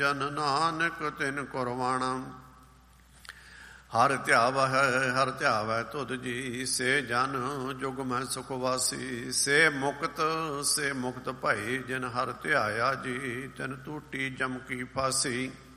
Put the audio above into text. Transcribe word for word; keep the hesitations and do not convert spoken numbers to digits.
ਜਨ ਨਾਨਕ ਤਿਨ ਕੁਰਬਾਣਾ। ਹਰ ਧਿਆਵਹਿ ਹਰ ਧਿਆਵੈ ਤੁਧ ਜੀ, ਸੇ ਜਨ ਜੁਗ ਮੈਂ ਸੁਖ ਵਾਸੀ। ਸੇ ਮੁਕਤ ਸੇ ਮੁਕਤ ਭਈ, ਜਿਨ ਹਰ ਧਿਆਇਆ ਜੀ, ਤਿਨ ਟੂਟੀ ਜਮ ਕੀ ਫਾਸੀ।